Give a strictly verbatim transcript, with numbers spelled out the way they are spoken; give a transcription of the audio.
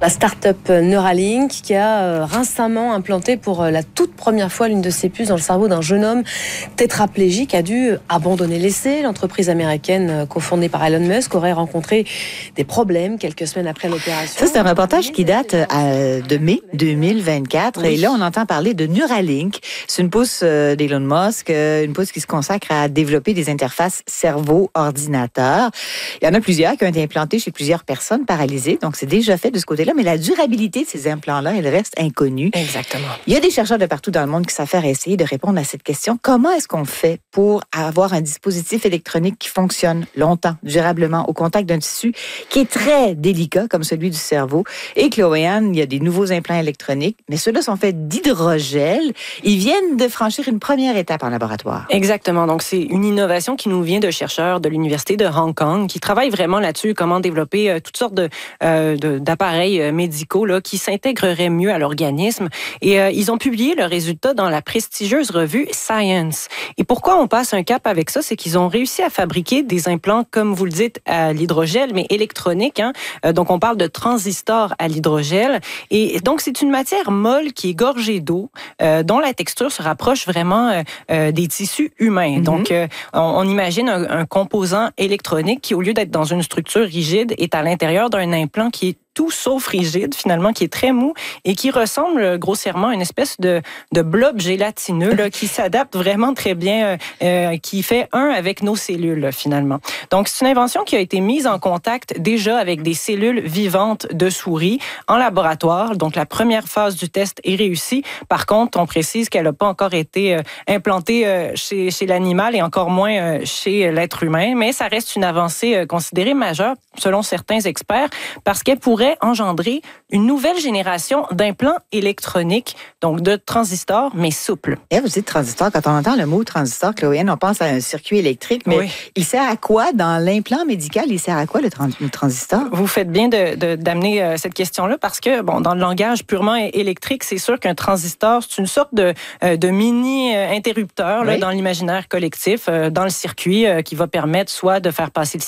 La start-up Neuralink qui a récemment implanté pour la toute première fois l'une de ses puces dans le cerveau d'un jeune homme tétraplégique a dû abandonner l'essai. L'entreprise américaine cofondée par Elon Musk aurait rencontré des problèmes quelques semaines après l'opération. Ça, c'est un reportage qui date euh, de mai deux mille vingt-quatre. Oui. Et là, on entend parler de Neuralink. C'est une pousse euh, d'Elon Musk, euh, une pousse qui se consacre à développer des interfaces cerveau-ordinateur. Il y en a plusieurs qui ont été implantés chez plusieurs personnes paralysées. Donc, c'est déjà fait de ce côté-là. Mais la durabilité de ces implants-là, elle reste inconnue. Exactement. Il y a des chercheurs de partout dans le monde qui s'affairent à essayer de répondre à cette question. Comment est-ce qu'on fait pour avoir un dispositif électronique qui fonctionne longtemps, durablement, au contact d'un tissu qui est très délicat, comme celui du cerveau? Et Chloé-Anne, il y a des nouveaux implants électroniques, mais ceux-là sont faits d'hydrogel. Ils viennent de franchir une première étape en laboratoire. Exactement. Donc, c'est une innovation qui nous vient de chercheurs de l'Université de Hong Kong qui travaillent vraiment là-dessus, comment développer euh, toutes sortes de, euh, de, d'appareils euh, médicaux là, qui s'intégreraient mieux à l'organisme. Et euh, ils ont publié le résultat dans la prestigieuse revue Science. Et pourquoi on passe un cap avec ça? C'est qu'ils ont réussi à fabriquer des implants, comme vous le dites, à l'hydrogel, mais électroniques. Hein? Euh, donc, on parle de transistors à l'hydrogel. Et donc, c'est une matière molle qui est gorgée d'eau, euh, dont la texture se rapproche vraiment euh, euh, des tissus humains. Mm-hmm. Donc, euh, on, on imagine un, un composant électronique qui, au lieu d'être dans une structure rigide, est à l'intérieur d'un implant qui est tout sauf rigide, finalement, qui est très mou et qui ressemble grossièrement à une espèce de, de blob gélatineux là, qui s'adapte vraiment très bien, euh, qui fait un avec nos cellules, là, finalement. Donc, c'est une invention qui a été mise en contact déjà avec des cellules vivantes de souris en laboratoire. Donc, la première phase du test est réussie. Par contre, on précise qu'elle n'a pas encore été euh, implantée euh, chez, chez l'animal et encore moins euh, chez l'être humain, mais ça reste une avancée euh, considérée majeure, selon certains experts, parce qu'elle pourrait engendrer une nouvelle génération d'implants électroniques, donc de transistors, mais souples. Et vous dites transistor, quand on entend le mot transistor, Chloé, on pense à un circuit électrique, mais oui. Il sert à quoi dans l'implant médical? Il sert à quoi le, trans- le transistor? Vous faites bien de, de, d'amener euh, cette question-là parce que, bon, dans le langage purement électrique, c'est sûr qu'un transistor, c'est une sorte de, euh, de mini-interrupteur oui. là, dans l'imaginaire collectif, euh, dans le circuit, euh, qui va permettre soit de faire passer le